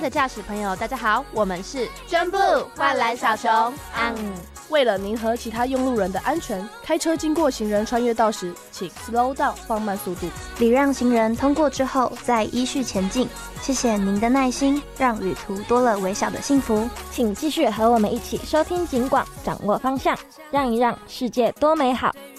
的驾驶朋友，大家好，我们是宣布万蓝小熊。 为了您和其他用路人的安全，开车经过行人穿越道时，请 slow down 放慢速度， 礼让行人通过之后再依序前进。谢谢您的耐心，让旅途多了微小的幸福。 请继续和我们一起收听警广，掌握方向，让一让，世界多美好。